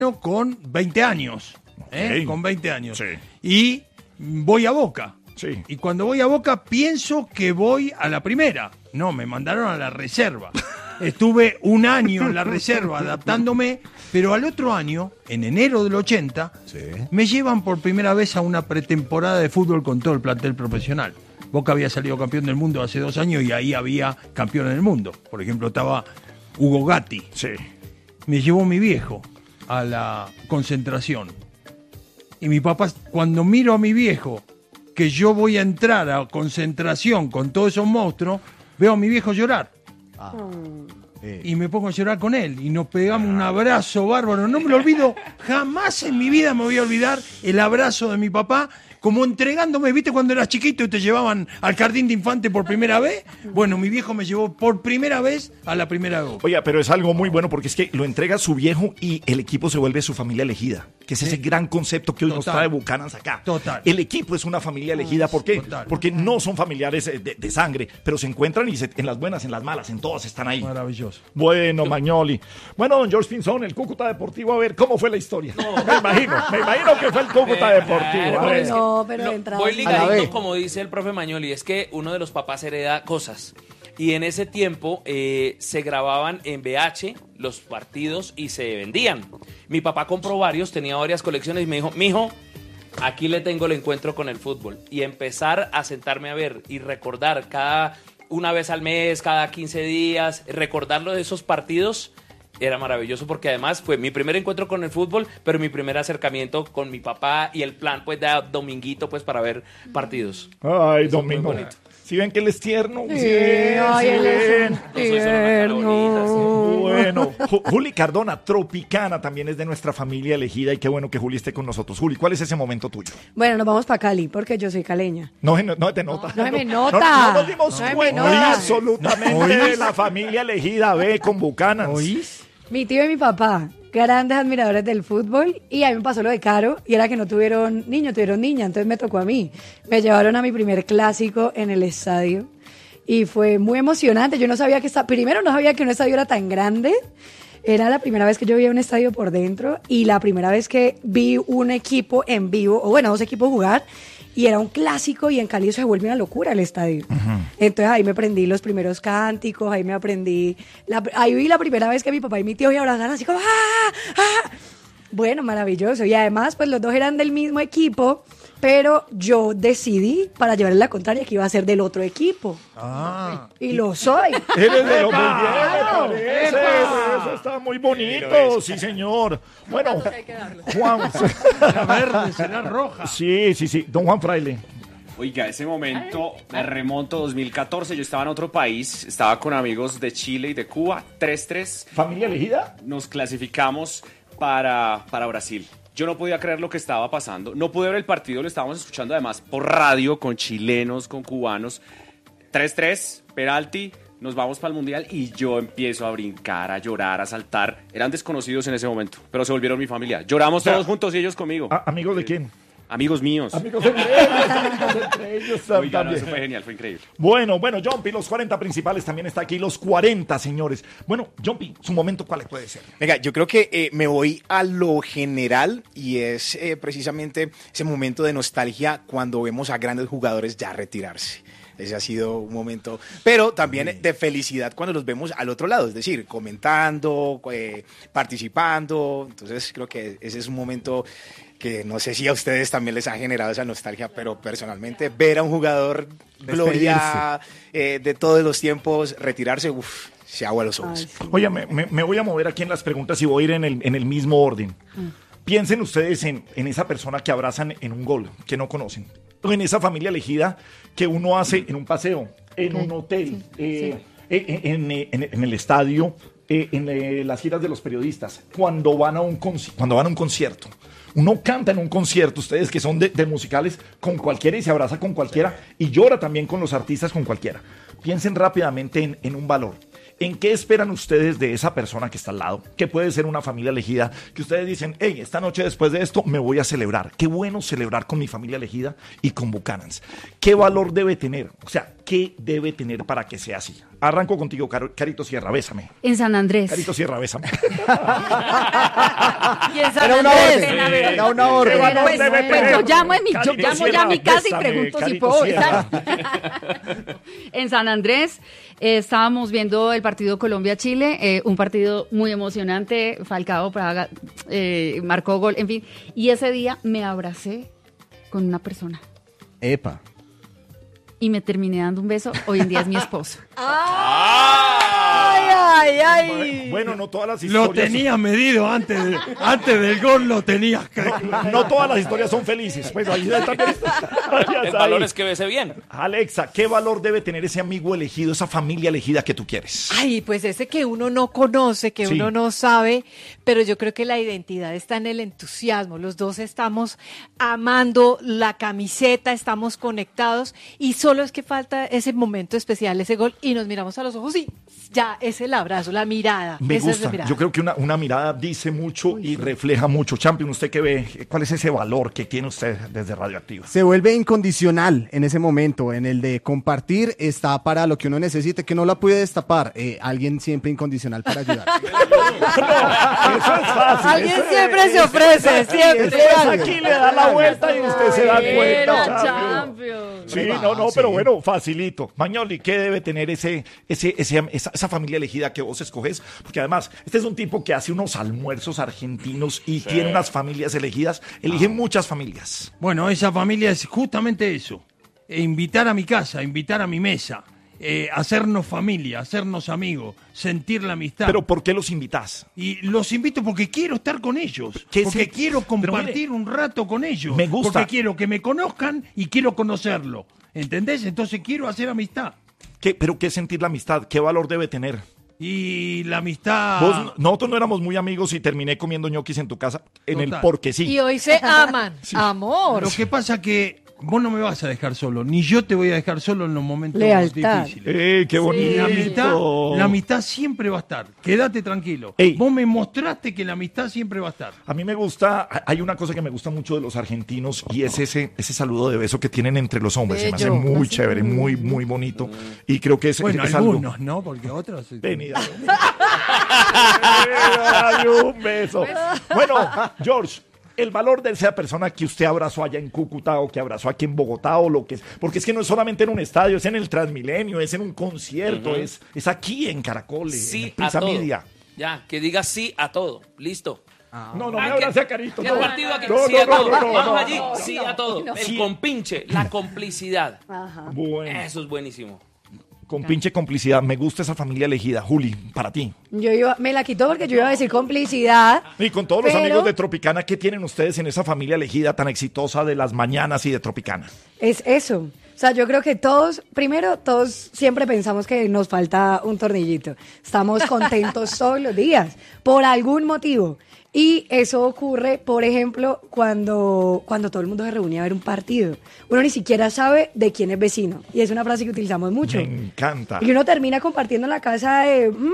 con 20 años. Okay. Con 20 años. Sí. Y voy a Boca. Sí. Y cuando voy a Boca pienso que voy a la primera. No, me mandaron a la reserva. Estuve un año en la reserva adaptándome, pero al otro año, en enero del 80, me llevan por primera vez a una pretemporada de fútbol con todo el plantel profesional. Boca había salido campeón del mundo hace 2 años y ahí había campeones del mundo. Por ejemplo, estaba Hugo Gatti. Sí. Me llevó mi viejo a la concentración. Y mi papá, cuando miro a mi viejo, que yo voy a entrar a concentración con todos esos monstruos, veo a mi viejo llorar. Y me pongo a llorar con él. Y nos pegamos un abrazo bárbaro. No me lo olvido, jamás en mi vida me voy a olvidar el abrazo de mi papá, como entregándome, ¿viste cuando eras chiquito y te llevaban al jardín de infante por primera vez? Bueno, mi viejo me llevó por primera vez a la primera vez. Oiga, pero es algo muy bueno porque es que lo entrega su viejo y el equipo se vuelve su familia elegida, que es ese gran concepto que hoy nos trae Bucanans acá. Total. El equipo es una familia elegida, ¿por qué? Total. Porque no son familiares de sangre, pero se encuentran y en las buenas, en las malas, en todas están ahí. Maravilloso. Bueno, Magnoli. Bueno, don George Pinzón, el Cúcuta Deportivo, a ver, ¿cómo fue la historia? Me imagino que fue el Cúcuta Deportivo. A ver. No, pero de entrada. Voy ligadito, como dice el profe Magnoli, es que uno de los papás hereda cosas. Y en ese tiempo se grababan en VH los partidos y se vendían. Mi papá compró varios, tenía varias colecciones y me dijo, mijo, aquí le tengo el encuentro con el fútbol. Y empezar a sentarme a ver y recordar una vez al mes, cada 15 días, recordarlo de esos partidos era maravilloso porque además fue mi primer encuentro con el fútbol, pero mi primer acercamiento con mi papá y el plan pues de dominguito pues para ver partidos. Ay, Eso Domingo. fue bonito. ¿Sí ven que él es tierno? Sí, Sí ven, ay, sí él es ven. un No soy solo una cara bonita, sí. Bueno, Juli Cardona, Tropicana, también es de nuestra familia elegida y qué bueno que Juli esté con nosotros. Juli, ¿cuál es ese momento tuyo? Bueno, nos vamos para Cali porque yo soy caleña. No te nota. No se me nota. No nos dimos No se me cuenta nota. absolutamente de la familia elegida B con Bucanans. ¿Oís? Mi tío y mi papá, grandes admiradores del fútbol, y a mí me pasó lo de Caro, y era que no tuvieron niño, tuvieron niña, entonces me tocó a mí. Me llevaron a mi primer clásico en el estadio, y fue muy emocionante. Yo no sabía primero no sabía que un estadio era tan grande. Era la primera vez que yo veía un estadio por dentro, y la primera vez que vi un equipo en vivo, o bueno, 2 equipos jugar, y era un clásico, y en Cali eso se vuelve una locura el estadio. Entonces ahí me aprendí los primeros cánticos, ahí me aprendí, ahí vi la primera vez que mi papá y mi tío se abrazaron así como ¡ah! ¡Ah! Bueno, maravilloso. Y además, pues los dos eran del mismo equipo, pero yo decidí, para llevarle la contraria, que iba a ser del otro equipo. Y lo soy. Eres de lo muy bien, me parece. Eso está muy bonito, sí, señor. Bueno, Juan. La verde será roja. Sí. Don Juan Fraile. Oiga, ese momento me remonto 2014, yo estaba en otro país, estaba con amigos de Chile y de Cuba, 3-3. ¿Familia elegida? Nos clasificamos para Brasil. Yo no podía creer lo que estaba pasando, no pude ver el partido, lo estábamos escuchando además por radio, con chilenos, con cubanos. 3-3, penalti, nos vamos para el Mundial y yo empiezo a brincar, a llorar, a saltar. Eran desconocidos en ese momento, pero se volvieron mi familia. Lloramos todos juntos y ellos conmigo. ¿Amigos de quién? Amigos míos. Amigos entre ellos Oiga, no, también. eso fue genial, fue increíble. Bueno, Jumpy, los 40 principales también está aquí, los 40, señores. Bueno, Jumpy, su momento, ¿cuál puede ser? Venga, yo creo que me voy a lo general y es precisamente ese momento de nostalgia cuando vemos a grandes jugadores ya retirarse. Ese ha sido un momento, pero también de felicidad cuando los vemos al otro lado, es decir, comentando, participando. Entonces creo que ese es un momento que no sé si a ustedes también les ha generado esa nostalgia, pero personalmente ver a un jugador gloria de todos los tiempos retirarse, se agua los ojos. Oye, me voy a mover aquí en las preguntas y voy a ir en el mismo orden. Piensen ustedes en esa persona que abrazan en un gol, que no conocen. O en esa familia elegida que uno hace en un paseo, en un hotel, en el estadio, en las giras de los periodistas, cuando van a un concierto. Uno canta en un concierto, ustedes que son de musicales, con cualquiera y se abraza con cualquiera y llora también con los artistas, con cualquiera. Piensen rápidamente en un valor. ¿En qué esperan ustedes de esa persona que está al lado? Que puede ser una familia elegida, que ustedes dicen, hey, esta noche después de esto me voy a celebrar. Qué bueno celebrar con mi familia elegida y con Bucanans. ¿Qué valor debe tener? O sea, ¿qué debe tener para que sea así? Arranco contigo, Carito Sierra, bésame. En San Andrés. Carito Sierra, bésame. Y en San Era una Andrés. orden, era una orden. Pues, yo llamo, yo llamo ya a mi casa y pregunto si puedo besar. En San Andrés estábamos viendo el partido Colombia-Chile, un partido muy emocionante. Falcao Praga marcó gol, en fin. Y ese día me abracé con una persona Epa. y me terminé dando un beso. Hoy en día es mi esposo. Ay, ay. Bueno, no todas las historias... Lo tenías medido antes del gol, lo tenías. No todas las historias son felices. Pues ahí también El valor es que bese bien. Alexa, ¿qué valor debe tener ese amigo elegido, esa familia elegida que tú quieres? Ay, pues ese que uno no conoce, que Sí. uno no sabe, pero yo creo que la identidad está en el entusiasmo. Los dos estamos amando la camiseta, estamos conectados y solo es que falta ese momento especial, ese gol y nos miramos a los ojos y ya es el abrazo, la mirada. Me esa es la gusta. mirada. Yo creo que una mirada dice mucho y refleja mucho. Champion, ¿usted qué ve? ¿Cuál es ese valor que tiene usted desde Radioactiva? Se vuelve incondicional en ese momento, en el de compartir, está para lo que uno necesite, que no la puede destapar. Alguien siempre incondicional para ayudar. Eso es fácil. Alguien siempre se ofrece, siempre. Después aquí le da la vuelta y usted se da cuenta. Era Champion. Champions. Sí, no, pero bueno, facilito. Mañoli, ¿qué debe tener esa familia elegida que vos escoges? Porque además, este es un tipo que hace unos almuerzos argentinos y tiene unas familias elegidas. Elige muchas familias. Bueno, esa familia es justamente eso. Invitar a mi casa, invitar a mi mesa, hacernos familia, hacernos amigos, sentir la amistad. Pero ¿por qué los invitas? Y los invito porque quiero estar con ellos, ¿Qué porque se- quiero Pero compartir mire, un rato con ellos. me gusta. Porque quiero que me conozcan y quiero conocerlo. ¿Entendés? Entonces quiero hacer amistad. ¿Pero qué es sentir la amistad? ¿Qué valor debe tener? Y la amistad... Nosotros no éramos muy amigos y terminé comiendo ñoquis en tu casa en el Total. porque sí. Y hoy se aman. Amor. Lo que pasa que vos no me vas a dejar solo, ni yo te voy a dejar solo en los momentos Lealtad. difíciles. ¡Qué bonito! Y la amistad siempre va a estar. Quédate tranquilo. Ey. Vos me mostraste que la amistad siempre va a estar. A mí me gusta, hay una cosa que me gusta mucho de los argentinos y es ese saludo de beso que tienen entre los hombres. Se me hace Bello. muy chévere, muy, muy bonito. Y creo que es, Bueno, es algo... algunos, ¿no? Porque otros... Vení, dale un beso. Bueno, George, el valor de esa persona que usted abrazó allá en Cúcuta o que abrazó aquí en Bogotá o lo que es, porque es que no es solamente en un estadio, es en el Transmilenio, es en un concierto, es aquí en Caracol, en Sí a Prisa todo. Media. Ya, que diga sí a todo. Listo. No me Ah, abrace ¿qué- a Carito. ¿Qué no. partido aquí? No, Sí no, a no, todo. no, no, Vamos no. allí. Sí a todo. Sí. El compinche, la complicidad. Bueno, Eso es buenísimo. con pinche complicidad, me gusta esa familia elegida. Juli, para ti. Me la quitó porque yo iba a decir complicidad. Y con todos los Pero- amigos de Tropicana, ¿qué tienen ustedes en esa familia elegida tan exitosa de las mañanas y de Tropicana? Es eso. O sea, yo creo que todos siempre pensamos que nos falta un tornillito. Estamos contentos todos los días, por algún motivo. Y eso ocurre, por ejemplo, cuando todo el mundo se reúne a ver un partido. Uno ni siquiera sabe de quién es vecino. Y es una frase que utilizamos mucho. Me encanta. Y uno termina compartiendo en la casa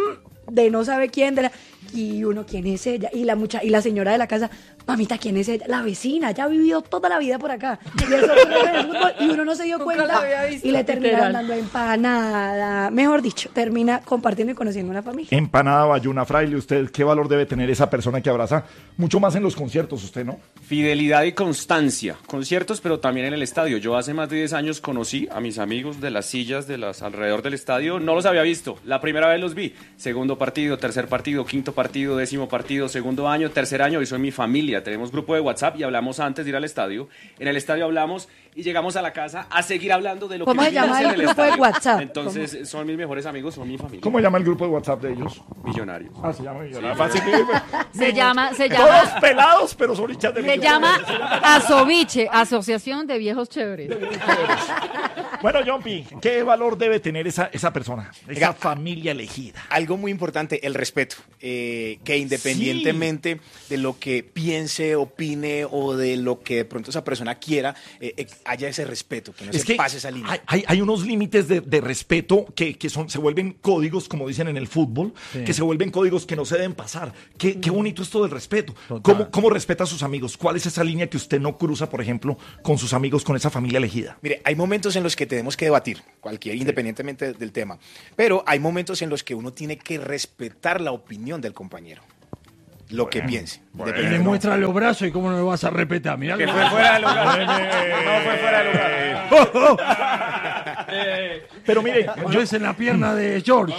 de no sabe quién, y uno, ¿quién es ella? Y la señora de la casa, mamita, ¿quién es ella? La vecina, ya ha vivido toda la vida por acá. Y eso ocurre en el fútbol, y uno no se dio Nunca cuenta. la había visto. Y le terminan Literal. dando empanada. Mejor dicho, termina compartiendo y conociendo una familia. Empanada Bayuna, Fraile, ¿usted qué valor debe tener esa persona que abraza? Mucho más en los conciertos, usted, ¿no? Fidelidad y constancia. Conciertos, pero también en el estadio. Yo hace más de 10 años conocí a mis amigos de las sillas alrededor del estadio. No los había visto. La primera vez los vi. Segundo partido, tercer partido, quinto partido, décimo partido, segundo año, tercer año. Y soy mi familia. Tenemos grupo de WhatsApp y hablamos antes de ir al estadio. En el estadio hablamos y llegamos a la casa a seguir hablando de lo ¿Cómo que se llama vivimos el en grupo de estadio. WhatsApp? Entonces, son mis mejores amigos, son mi familia. ¿Cómo llama el grupo de WhatsApp de ellos? Millonarios. Ah, se llama Millonarios. Fácil. Se llama, Todos pelados, pero son hinchas de se Millonarios. llama Asoviche, Asociación de Viejos Chéveres. Bueno, Jumpy, ¿qué valor debe tener esa persona? Esa Venga. familia elegida. Algo muy importante, el respeto. Que independientemente de lo que piense, opine o de lo que de pronto esa persona quiera, haya ese respeto, que no se pase esa línea. Hay unos límites de respeto que se vuelven códigos, como dicen en el fútbol, que se vuelven códigos que no se deben pasar. Qué bonito esto del respeto. ¿Cómo respeta a sus amigos? ¿Cuál es esa línea que usted no cruza, por ejemplo, con sus amigos, con esa familia elegida? Mire, hay momentos en los que tenemos que debatir, independientemente del tema. Pero hay momentos en los que uno tiene que respetar la opinión del compañero, lo que piense. Y le muestra los brazos y cómo no lo vas a respetar. Mirá Que fue fuera de lugar. No fue fuera de lugar. Pero mire, Cuando es en la pierna de George.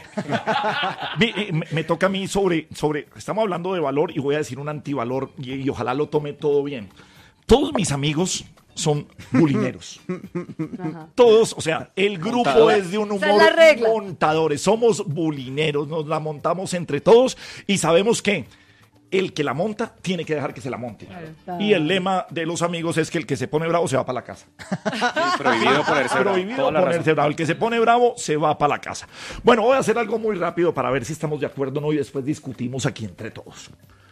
me toca a mí sobre, estamos hablando de valor y voy a decir un antivalor y ojalá lo tome todo bien. Todos mis amigos son bulineros. Todos, o sea, el grupo es de un Esa es humor la regla. montadores, somos bulineros, nos la montamos entre todos y sabemos que el que la monta tiene que dejar que se la monte. Y el lema de los amigos es que el que se pone bravo se va para la casa. Prohibido ponerse bravo. Prohibido Toda la razón. ponerse bravo. El que se pone bravo se va para la casa. Bueno, voy a hacer algo muy rápido para ver si estamos de acuerdo o no y después discutimos aquí entre todos.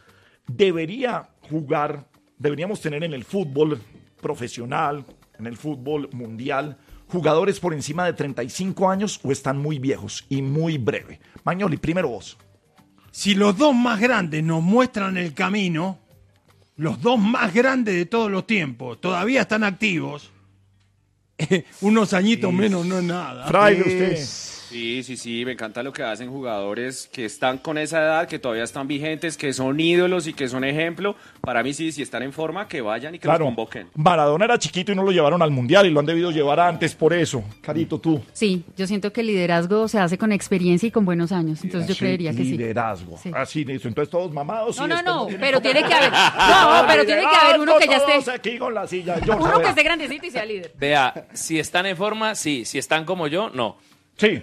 Deberíamos tener en el fútbol profesional, en el fútbol mundial, jugadores por encima de 35 años o están muy viejos y muy breve. Mañoli, primero vos. Si los dos más grandes nos muestran el camino, los dos más grandes de todos los tiempos, todavía están activos, unos añitos menos no es nada. Fraile, usted. Sí, me encanta lo que hacen jugadores que están con esa edad, que todavía están vigentes, que son ídolos y que son ejemplo. Para mí sí, si están en forma, que vayan y que los convoquen. Maradona era chiquito y no lo llevaron al Mundial y lo han debido llevar antes por eso. Carito, tú. Sí, yo siento que el liderazgo se hace con experiencia y con buenos años, entonces yo creería que sí. Liderazgo. Sí. Así, listo. Entonces todos mamados. y No, después tienen pero forma. tiene que haber, no, pero tiene que haber uno que ya Todos esté, aquí con la silla. George, a uno ver. que esté grandecito y sea líder. Vea, si están en forma, sí. Si están como yo, no. Sí.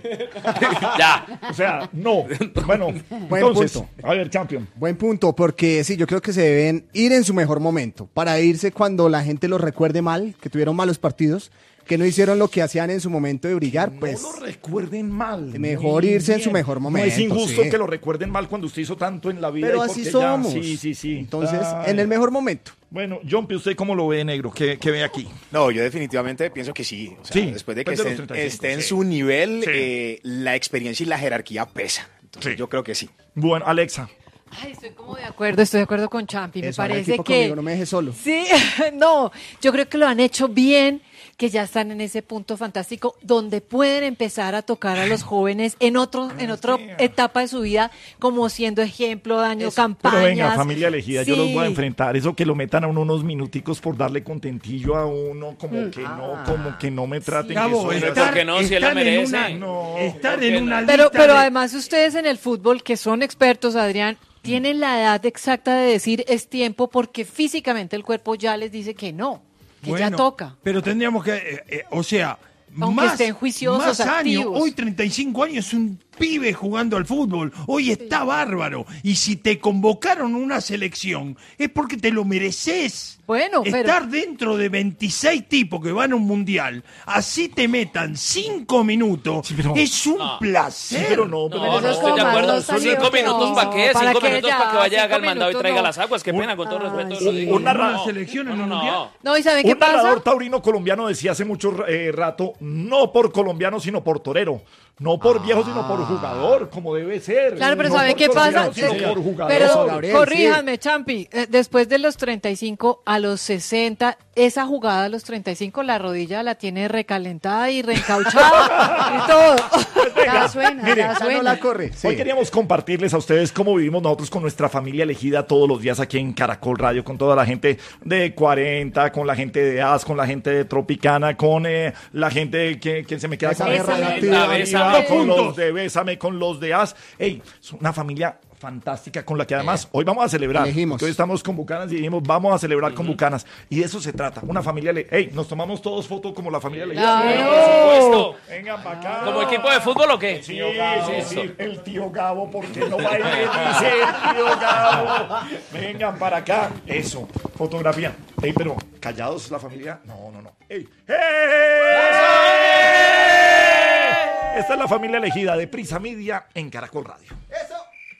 Ya. O sea, no. Bueno, Buen entonces, punto. a ver, Champion. Buen punto, porque sí, yo creo que se deben ir en su mejor momento, para irse cuando la gente los recuerde mal, que tuvieron malos partidos, que no hicieron lo que hacían en su momento de brillar, pues No lo recuerden mal. mejor Muy irse en bien. su mejor No es momento, injusto sí. que lo recuerden mal cuando usted hizo tanto en la vida. pero y así porque somos. Sí. Entonces, Ay. en el mejor momento. Bueno, John, ¿usted cómo lo ve, negro? ¿Qué ve aquí? No, yo definitivamente pienso que sí. O sea, Sí, después de que después de los esté 35, en sí. su nivel, Sí. la experiencia y la jerarquía pesa. Entonces Sí. yo creo que sí. Bueno, Alexa. Ay, estoy de acuerdo con Champi. Me Eso, haga parece equipo que conmigo, no me deje solo. sí, no, yo creo que lo han hecho bien, que ya están en ese punto fantástico donde pueden empezar a tocar a los jóvenes en otra etapa de su vida, como siendo ejemplo, daño, campañas. Pero venga, familia elegida, yo los voy a Sí. enfrentar. Eso que lo metan a uno unos minuticos por darle contentillo a uno, como que no me traten Gabo, que soy ¿por qué no? Si él la estar en merece. una, No, estar ¿por qué en una no? lista Pero de- además ustedes en el fútbol, que son expertos, Adrián, tienen la edad exacta de decir es tiempo porque físicamente el cuerpo ya les dice que no, que ya Bueno, toca. Pero tendríamos que, o sea, Aunque más, estén juiciosos, más años. activos. Hoy 35 años es un pibe jugando al fútbol. Hoy está bárbaro. Y si te convocaron a una selección es porque te lo mereces. Bueno, pero- estar dentro de 26 tipos que van a un mundial, así te metan 5 minutos, Sí, pero- es un No. placer. Sí, pero no, No, pero no eso es estoy de como acuerdo. más Son salido 5 que minutos no. para qué, ¿Para 5 qué minutos ya? para que vaya, 5 haga el mandado y minutos traiga no. las aguas. Qué pena, con todo respeto. sí. lo digo. Un narrador- ¿Una selección en un mundial? No, ¿y saben qué Un narrador pasa? taurino colombiano decía hace mucho rato, no por colombiano, sino por torero. No por viejo, sino por jugador, como debe ser. Claro, pero No ¿saben por qué pasa? colombiano, sino por jugador. Pero Gabriel, corríjanme, Champi, después de los 35 a los 60, esa jugada a los 35, la rodilla la tiene recalentada y reencauchada y todo. Ya suena, Mire, ya Ya no suena. la corre. Sí. Hoy queríamos compartirles a ustedes cómo vivimos nosotros con nuestra familia elegida todos los días aquí en Caracol Radio, con toda la gente de 40, con la gente de AS, con la gente de Tropicana, con la gente que se me queda con Bésame, Radioactiva, Bésame. con los de Bésame, con los de AS. Ey, es una familia fantástica con la que además hoy vamos a celebrar. Elegimos. Porque hoy estamos con Bucanas y dijimos vamos a celebrar con Bucanas. Y de eso se trata, una familia. Ey, nos tomamos todos fotos como la familia elegida. Por supuesto. Vengan para acá. ¿Como equipo de fútbol o qué? Sí, sí, el tío Gabo, porque no va a ir, dice el tío Gabo. Vengan para acá. Eso, fotografía. Ey, pero callados la familia. No. Ey. Esta es la familia elegida de Prisa Media en Caracol Radio.